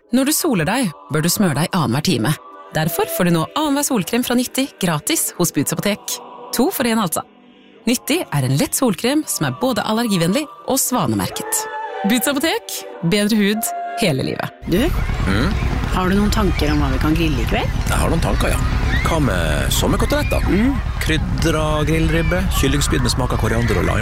Når du soler deg, bør du smøre deg annenhver time. Derfor får du nå annenhver solkrem fra Nyttig gratis hos Boots Apotek. 2 for 1 altså. Nyttig en lett solkrem som både allergivennlig og svanemerket. Boots Apotek, bedre hud hele livet. Du, har du noen tanker om hva vi kan grille i kveld? Jeg har noen tanker, ja. Hva med sommerkoteletter? Krydra grillribbe, kyllingspyd med smak av koriander og lime.